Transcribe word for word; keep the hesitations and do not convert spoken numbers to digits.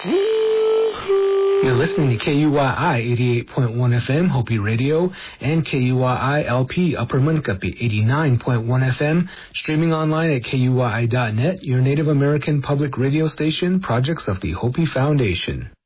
You're listening to K U Y I eighty-eight point one F M, Hopi Radio, and K U Y I L P, Upper Munkapi, eighty-nine point one F M, streaming online at K U Y I dot net, your Native American public radio station, projects of the Hopi Foundation.